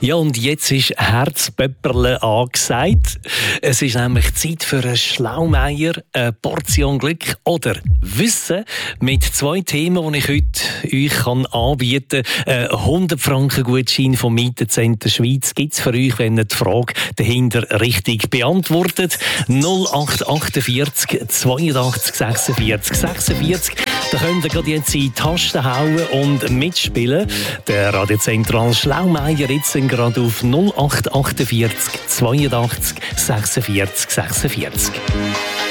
Ja, und jetzt ist Herzpöpperle angesagt. Es ist nämlich Zeit für einen Schlaumeier, eine Portion Glück oder Wissen mit 2 Themen, die ich heute euch anbieten kann. 100 Franken Gutschein vom Mietencenter Schweiz gibt es für euch, wenn ihr die Frage dahinter richtig beantwortet. 0848 82 46 46. Da könnt ihr gerade jetzt in die Tasten hauen und mitspielen. Der Radiozentral Schlaumeier jetzt gerade auf 0848 82 46 46.